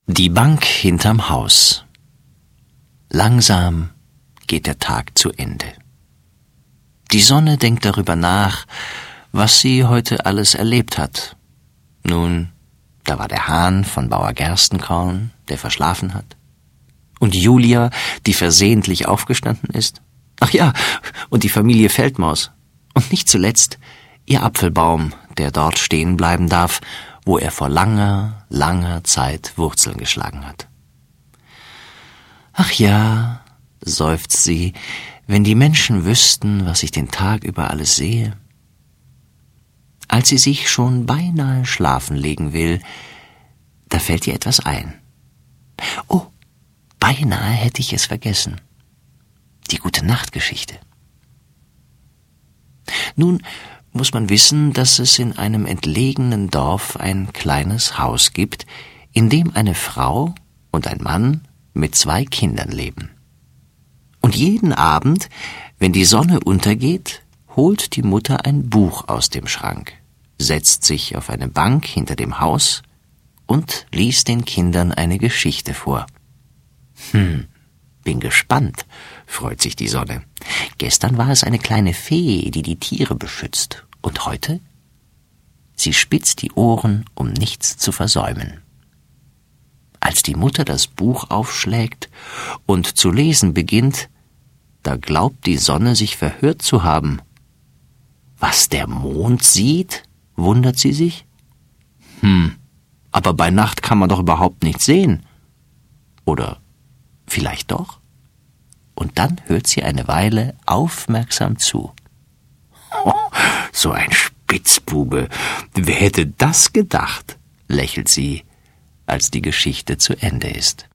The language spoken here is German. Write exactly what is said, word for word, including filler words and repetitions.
Die Bank hinterm Haus. Langsam geht der Tag zu Ende. Die Sonne denkt darüber nach, was sie heute alles erlebt hat. Nun, da war der Hahn von Bauer Gerstenkorn, der verschlafen hat. Und Julia, die versehentlich aufgestanden ist. Ach ja, und die Familie Feldmaus. Und nicht zuletzt ihr Apfelbaum, der dort stehen bleiben darf, wo er vor langer, langer Zeit Wurzeln geschlagen hat. Ach ja, seufzt sie, wenn die Menschen wüssten, was ich den Tag über alles sehe. Als sie sich schon beinahe schlafen legen will, da fällt ihr etwas ein. Oh, beinahe hätte ich es vergessen. Die Gute-Nacht-Geschichte. Nun muss man wissen, dass es in einem entlegenen Dorf ein kleines Haus gibt, in dem eine Frau und ein Mann mit zwei Kindern leben. Und jeden Abend, wenn die Sonne untergeht, holt die Mutter ein Buch aus dem Schrank, setzt sich auf eine Bank hinter dem Haus und liest den Kindern eine Geschichte vor. Hm, bin gespannt, freut sich die Sonne. Gestern war es eine kleine Fee, die die Tiere beschützt. Und heute? Sie spitzt die Ohren, um nichts zu versäumen. Als die Mutter das Buch aufschlägt und zu lesen beginnt, da glaubt die Sonne sich verhört zu haben. Was der Mond sieht, wundert sie sich. Hm, aber bei Nacht kann man doch überhaupt nichts sehen. Oder vielleicht doch? Und dann hört sie eine Weile aufmerksam zu. Oh, so ein Spitzbube. Wer hätte das gedacht? Lächelt sie, als die Geschichte zu Ende ist.